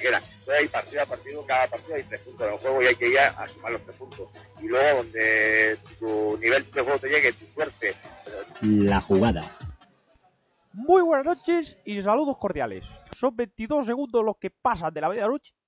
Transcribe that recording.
quieran. Entonces hay partido a partido, cada partido hay 3 puntos en el juego y hay que ir a sumar los 3 puntos. Y luego donde tu nivel de juego te llegue, tu suerte. La jugada. Muy buenas noches y saludos cordiales. Son 22 segundos los que pasan de la medianoche